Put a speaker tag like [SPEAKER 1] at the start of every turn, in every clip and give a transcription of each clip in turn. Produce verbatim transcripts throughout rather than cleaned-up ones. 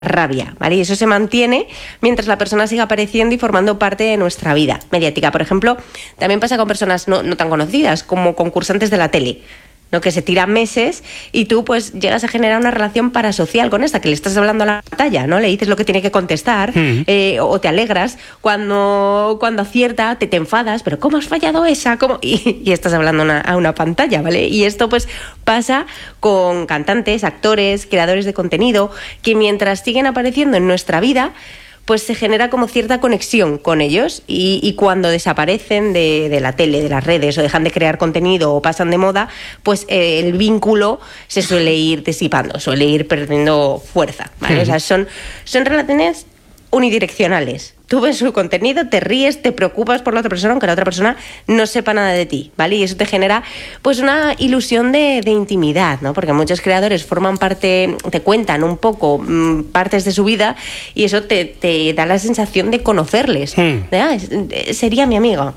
[SPEAKER 1] rabia, ¿vale? Y eso se mantiene mientras la persona siga apareciendo y formando parte de nuestra vida mediática. Por ejemplo, también pasa con personas no, no tan conocidas, como concursantes de la tele, ¿no? Que se tiran meses y tú pues llegas a generar una relación parasocial con esta, que le estás hablando a la pantalla, ¿no? Le dices lo que tiene que contestar, mm. eh, o te alegras cuando, cuando acierta, te, te enfadas, pero ¿cómo has fallado esa? ¿Cómo? Y, y estás hablando una, a una pantalla, ¿vale? Y esto pues pasa con cantantes, actores, creadores de contenido, que mientras siguen apareciendo en nuestra vida, pues se genera como cierta conexión con ellos y, y cuando desaparecen de, de la tele, de las redes, o dejan de crear contenido o pasan de moda, pues eh, el vínculo se suele ir disipando, suele ir perdiendo fuerza, ¿vale? Sí. O sea, son, son relaciones unidireccionales. Tú ves su contenido, te ríes, te preocupas por la otra persona, aunque la otra persona no sepa nada de ti, ¿vale? Y eso te genera pues una ilusión de, de intimidad, ¿no? Porque muchos creadores forman parte, te cuentan un poco mmm, partes de su vida y eso te, te da la sensación de conocerles. Mm. De, ah, es, sería mi amigo.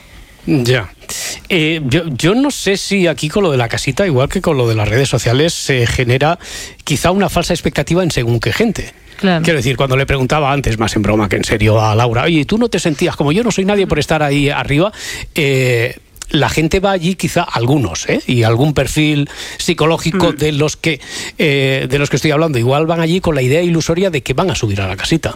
[SPEAKER 2] Ya. Eh, yo, yo no sé si aquí con lo de la casita, igual que con lo de las redes sociales, se genera quizá una falsa expectativa en según qué gente. Claro. Quiero decir, cuando le preguntaba antes, más en broma que en serio, a Laura, oye, ¿tú no te sentías como yo no soy nadie por estar ahí arriba? Eh, la gente va allí, quizá algunos, ¿eh? Y algún perfil psicológico mm. de los que eh, de los que estoy hablando, igual van allí con la idea ilusoria de que van a subir a la casita.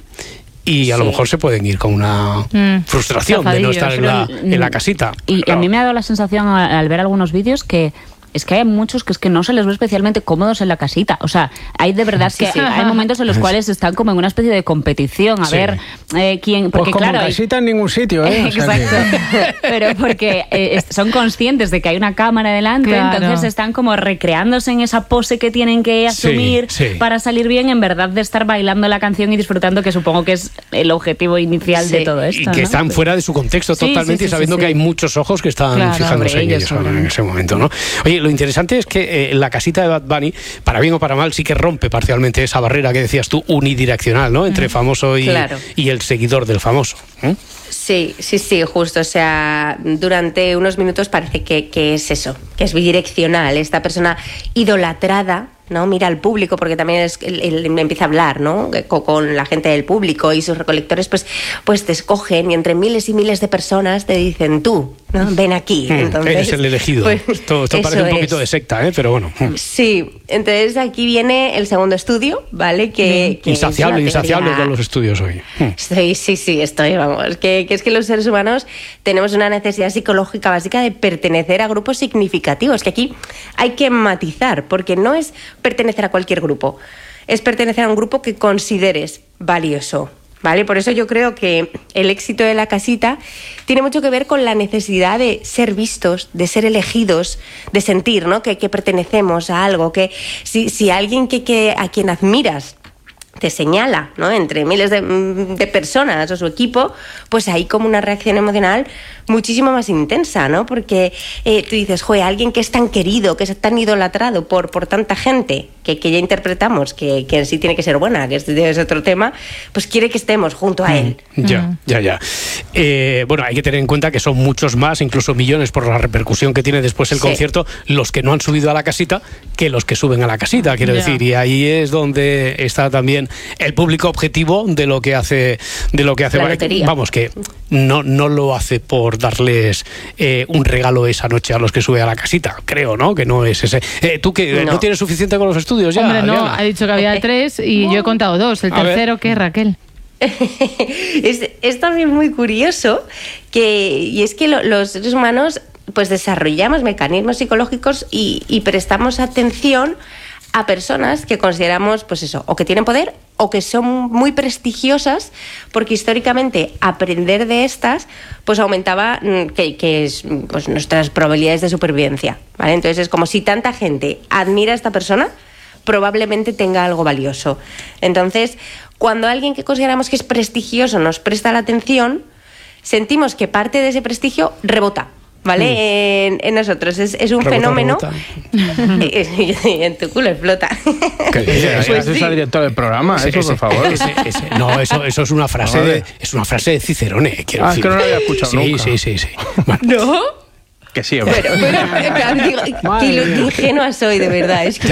[SPEAKER 2] Y a sí. lo mejor se pueden ir con una mm. frustración Zafadillo, de no estar en la, en la casita.
[SPEAKER 3] Y claro. a mí me ha dado la sensación al, al ver algunos vídeos que es que hay muchos que es que no se les ve especialmente cómodos en la casita. O sea, hay de verdad sí, que sí. hay momentos en los cuales están como en una especie de competición a sí. ver eh, quién... Porque
[SPEAKER 4] pues como
[SPEAKER 3] claro,
[SPEAKER 4] casita hay... en ningún sitio, ¿eh?
[SPEAKER 3] Exacto. Pero porque eh, son conscientes de que hay una cámara delante, claro. entonces están como recreándose en esa pose que tienen que asumir sí, sí. para salir bien, en verdad de estar bailando la canción y disfrutando, que supongo que es el objetivo inicial sí. de todo esto.
[SPEAKER 2] Y que
[SPEAKER 3] ¿no?
[SPEAKER 2] están fuera de su contexto sí, totalmente sí, sí, y sabiendo sí, sí. que hay muchos ojos que están claro, fijándose en ellos ahora, en ese momento, ¿no? Oye, lo interesante es que eh, la casita de Bad Bunny, para bien o para mal, sí que rompe parcialmente esa barrera que decías tú, unidireccional, ¿no? Entre famoso y, claro. y el seguidor del famoso. ¿eh?
[SPEAKER 1] Sí, sí, sí, justo. O sea, durante unos minutos parece que, que es eso, que es bidireccional. Esta persona idolatrada, ¿no? Mira al público, porque también es, él, él empieza a hablar, ¿no? Con, con la gente del público, y sus recolectores pues, pues te escogen, y entre miles y miles de personas te dicen tú, ¿no? Ven aquí.
[SPEAKER 2] Entonces, eres el elegido. Pues, esto esto parece un poquito es. de secta, ¿eh? Pero bueno.
[SPEAKER 1] Sí, entonces aquí viene el segundo estudio, ¿vale? Que, que
[SPEAKER 2] insaciable, insaciable con los estudios hoy.
[SPEAKER 1] Estoy, sí, sí, estoy, vamos. Que, que es que los seres humanos tenemos una necesidad psicológica básica de pertenecer a grupos significativos, que aquí hay que matizar, porque no es pertenecer a cualquier grupo, es pertenecer a un grupo que consideres valioso, ¿vale? Por eso yo creo que el éxito de la casita tiene mucho que ver con la necesidad de ser vistos, de ser elegidos, de sentir, ¿no? que, que pertenecemos a algo, que si, si alguien que, que, a quien admiras te señala, ¿no? Entre miles de, de personas o su equipo, pues hay como una reacción emocional muchísimo más intensa, ¿no? Porque eh, tú dices, joder, alguien que es tan querido, que es tan idolatrado por, por tanta gente, que, que ya interpretamos que, que en sí tiene que ser buena, que este es otro tema, pues quiere que estemos junto a él.
[SPEAKER 2] Mm, ya, mm. ya, ya. Eh, bueno, hay que tener en cuenta que son muchos más, incluso millones por la repercusión que tiene después el sí. concierto, los que no han subido a la casita que los que suben a la casita, quiero yeah. decir, y ahí es donde está también el público objetivo de lo que hace de lo que hace vamos, que no, no lo hace por darles eh, un regalo esa noche a los que sube a la casita, creo, ¿no? Que no es ese. Eh, ¿Tú que no. no tienes suficiente con los estudios ya?
[SPEAKER 5] Hombre, no,
[SPEAKER 2] Diana?
[SPEAKER 5] Ha dicho que había tres y yo he contado dos. ¿El tercero qué, Raquel?
[SPEAKER 1] es, es también muy curioso que, y es que lo, los seres humanos pues desarrollamos mecanismos psicológicos y, y prestamos atención a personas que consideramos, pues eso, o que tienen poder o que son muy prestigiosas, porque históricamente aprender de estas pues aumentaba que, que es, pues, nuestras probabilidades de supervivencia, ¿vale? Entonces es como si tanta gente admira a esta persona, probablemente tenga algo valioso. Entonces, cuando alguien que consideramos que es prestigioso nos presta la atención, sentimos que parte de ese prestigio rebota, ¿vale? Mm. En, en nosotros. Es, es un rebota, fenómeno... Rebota. En tu culo explota.
[SPEAKER 4] ¿Qué dices? Pues sí. Al director del programa, ese, eso, ese, por favor.
[SPEAKER 2] Ese, ese, no, eso, eso es una frase de, es una frase de Cicerone, quiero
[SPEAKER 4] ah,
[SPEAKER 2] decir.
[SPEAKER 4] Es que no lo había escuchado
[SPEAKER 2] sí,
[SPEAKER 4] nunca.
[SPEAKER 2] Sí, sí, sí. Bueno.
[SPEAKER 1] ¿No?
[SPEAKER 4] Que sí,
[SPEAKER 1] hombre. Pero, pero, digo, que ingenua soy, de verdad. Es que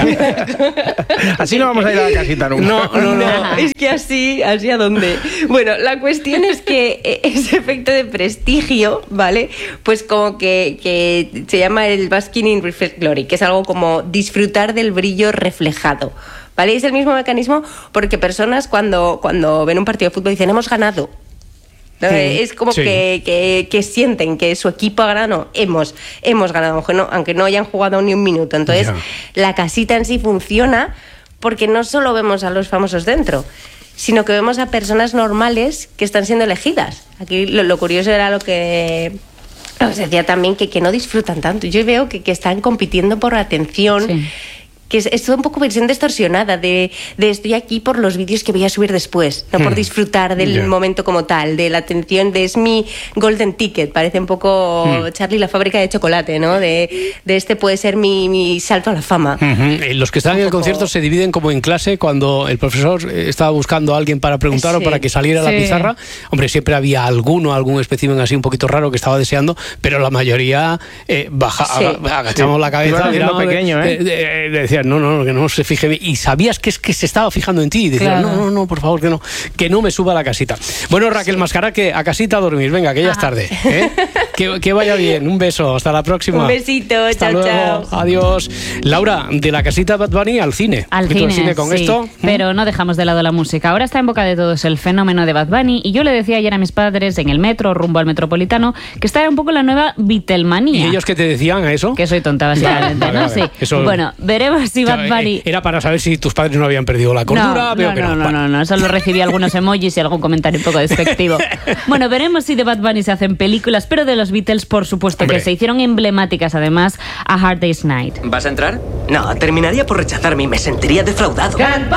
[SPEAKER 4] así no vamos a ir a la casita nunca.
[SPEAKER 1] No, no, no. Es que así, así a dónde. Bueno, la cuestión es que ese efecto de prestigio, ¿vale? Pues como que, que se llama el basking in reflect glory, que es algo como disfrutar del brillo reflejado. ¿Vale? Es el mismo mecanismo porque personas cuando, cuando ven un partido de fútbol dicen hemos ganado. ¿No? Sí, es como sí. que, que, que sienten que su equipo ha ganado. No, hemos, hemos ganado, aunque no, aunque no hayan jugado ni un minuto. Entonces, yeah. la casita en sí funciona porque no solo vemos a los famosos dentro, sino que vemos a personas normales que están siendo elegidas. Aquí lo, lo curioso era lo que... Os decía también que, que no disfrutan tanto. Yo veo que, que están compitiendo por atención... Sí. Que es, es toda un poco versión distorsionada de, de estoy aquí por los vídeos que voy a subir después, no hmm. por disfrutar del yeah. momento como tal, de la atención, de es mi golden ticket, parece un poco hmm. Charlie la fábrica de chocolate, ¿no? De, de este puede ser mi, mi salto a la fama.
[SPEAKER 2] Uh-huh. Los que están un en el poco... concierto se dividen como en clase cuando el profesor estaba buscando a alguien para preguntar sí. o para que saliera sí. la pizarra. Hombre, siempre había alguno, algún espécimen así un poquito raro que estaba deseando, pero la mayoría eh, baja, sí. agachamos sí. la cabeza.
[SPEAKER 4] Miramos, pequeño, ¿eh?
[SPEAKER 2] de, de, de, decían, no, no, que no se fije bien. Y sabías que es que se estaba fijando en ti. Y decían, claro. no, no, no, por favor, que no, que no me suba a la casita. Bueno, Raquel sí. Mascara, que a casita a dormir. Venga, que ya es tarde. ¿eh? que, que vaya bien. Un beso. Hasta la próxima.
[SPEAKER 1] Un besito.
[SPEAKER 2] Hasta
[SPEAKER 1] chao,
[SPEAKER 2] luego.
[SPEAKER 1] chao.
[SPEAKER 2] Adiós. Laura, de la casita Bad Bunny al cine.
[SPEAKER 3] Al cine,
[SPEAKER 2] cine con
[SPEAKER 3] sí.
[SPEAKER 2] esto?
[SPEAKER 3] Pero no dejamos de lado la música. Ahora está en boca de todos el fenómeno de Bad Bunny. Y yo le decía ayer a mis padres en el metro, rumbo al Metropolitano, que esta era un poco la nueva Beatlemanía.
[SPEAKER 2] ¿Y ellos qué te decían a eso?
[SPEAKER 3] Que soy tonta, básicamente, vale, ¿no? Vale. Sí. Eso... Bueno, veremos si Bad Bunny...
[SPEAKER 2] Era para saber si tus padres no habían perdido la cordura.
[SPEAKER 3] No,
[SPEAKER 2] veo
[SPEAKER 3] no,
[SPEAKER 2] que
[SPEAKER 3] no,
[SPEAKER 2] no,
[SPEAKER 3] no, no, no, solo recibí algunos emojis y algún comentario un poco despectivo. Bueno, veremos si de Bad Bunny se hacen películas, pero de los Beatles, por supuesto, Hombre. que se hicieron emblemáticas, además, a Hard Day's Night.
[SPEAKER 6] ¿Vas a entrar? No, terminaría por rechazarme y me sentiría defraudado.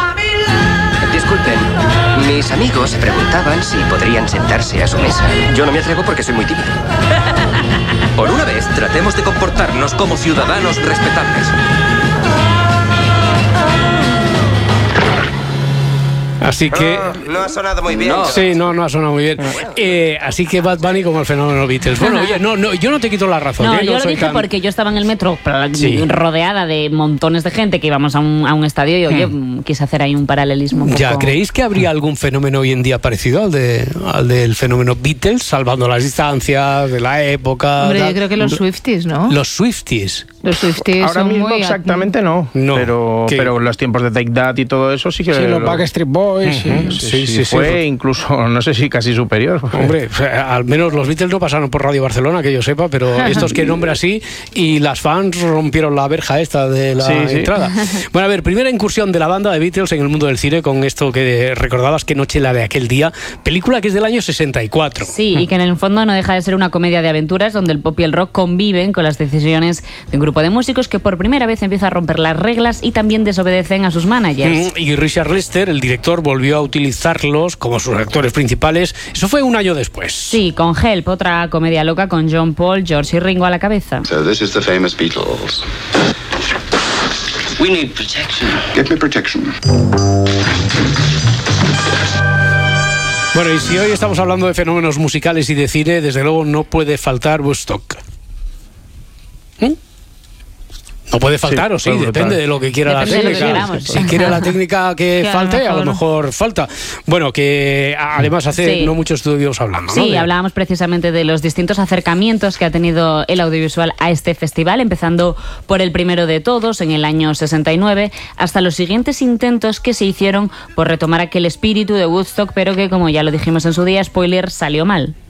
[SPEAKER 6] Disculpen, mis amigos se preguntaban si podrían sentarse a su mesa. Yo no me atrevo porque soy muy tímido. Por una vez, tratemos de comportarnos como ciudadanos respetables.
[SPEAKER 2] Así que...
[SPEAKER 6] No, no ha sonado muy bien.
[SPEAKER 2] No. Sí, no, no ha sonado muy bien. Eh, así que Bad Bunny como el fenómeno Beatles. Bueno, oye, no, no, yo no te quito la razón.
[SPEAKER 3] No,
[SPEAKER 2] ¿eh? no
[SPEAKER 3] yo lo
[SPEAKER 2] soy
[SPEAKER 3] dije
[SPEAKER 2] tan...
[SPEAKER 3] porque yo estaba en el metro sí. rodeada de montones de gente que íbamos a un, a un estadio y oye, hmm. quise hacer ahí un paralelismo un poco...
[SPEAKER 2] Ya, ¿creéis que habría algún fenómeno hoy en día parecido al, de, al del fenómeno Beatles, salvando las distancias de la época?
[SPEAKER 5] Hombre,
[SPEAKER 2] tal?
[SPEAKER 5] yo creo que los Swifties, ¿no?
[SPEAKER 2] Los Swifties.
[SPEAKER 5] Los Swifties
[SPEAKER 4] Ahora
[SPEAKER 5] son
[SPEAKER 4] mismo
[SPEAKER 5] muy...
[SPEAKER 4] exactamente no, no pero, pero los tiempos de Take That y todo eso sí que...
[SPEAKER 2] Sí,
[SPEAKER 4] los
[SPEAKER 2] lo... Backstreet Boys... Uh-huh.
[SPEAKER 4] sí, sí, sí, sí, fue sí. incluso, no sé si casi superior.
[SPEAKER 2] Hombre, al menos los Beatles no pasaron por Radio Barcelona, que yo sepa, pero estos que nombre así, y las fans rompieron la verja esta de la sí, entrada. Sí. Bueno, a ver, primera incursión de la banda de Beatles en el mundo del cine con esto que recordabas, Qué noche la de aquel día, película que es del año sesenta y cuatro.
[SPEAKER 3] Sí, y que en el fondo no deja de ser una comedia de aventuras donde el pop y el rock conviven con las decisiones de un grupo de músicos que por primera vez empieza a romper las reglas y también desobedecen a sus managers.
[SPEAKER 2] Y Richard Lester, el director, volvió a utilizarlos como sus actores principales. Eso fue un año después.
[SPEAKER 3] Sí, con Help, otra comedia loca con John Paul, George y Ringo a la cabeza.
[SPEAKER 7] So this is the famous Beatles.
[SPEAKER 6] We need protection.
[SPEAKER 7] Get me protection.
[SPEAKER 2] Bueno, y si hoy estamos hablando de fenómenos musicales y de cine, desde luego no puede faltar Woodstock. ¿Mm? No puede faltar, sí, o sí, depende brutal. de lo que quiera depende la técnica. Que si quiere la técnica que claro, falte, mejor. a lo mejor falta. Bueno, que además hace sí. no muchos estudios hablando,
[SPEAKER 3] Sí,
[SPEAKER 2] ¿no? de...
[SPEAKER 3] hablábamos precisamente de los distintos acercamientos que ha tenido el audiovisual a este festival, empezando por el primero de todos, en el año sesenta y nueve, hasta los siguientes intentos que se hicieron por retomar aquel espíritu de Woodstock, pero que, como ya lo dijimos en su día, spoiler, salió mal.